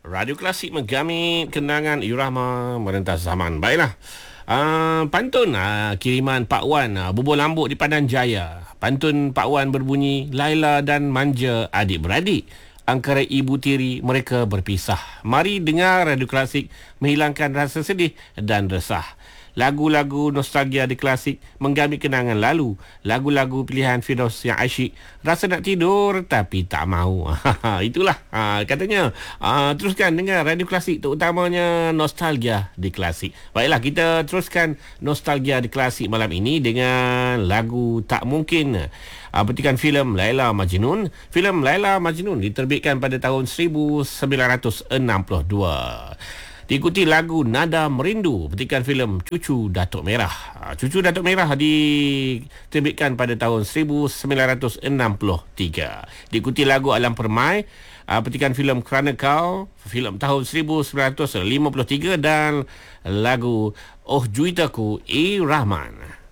Radio Klasik menggamit kenangan irama merentas zaman. Baiklah. Pantun kiriman Pak Wan Bubur Lambuk di Padang Jaya. Pantun Pak Wan berbunyi, Laila dan manja adik-beradik, angkara ibu tiri mereka berpisah. Mari dengar Radio Klasik menghilangkan rasa sedih dan resah. Lagu-lagu nostalgia di Klasik menggamit kenangan lalu. Lagu-lagu pilihan Firdaus yang asyik. Rasa nak tidur tapi tak mahu. Itulah katanya. Teruskan dengar Radio Klasik, terutamanya nostalgia di Klasik. Baiklah, kita teruskan nostalgia di Klasik malam ini dengan lagu Tak Mungkin. Petikan filem Laila Majnun. Filem Laila Majnun diterbitkan pada tahun 1962. Diikuti lagu Nada Merindu, petikan filem Cucu Datuk Merah. Cucu Datuk Merah diterbitkan pada tahun 1963. Diikuti lagu Alam Permai, petikan filem Kerana Kau, filem tahun 1953, dan lagu Oh Juitaku A. Rahman.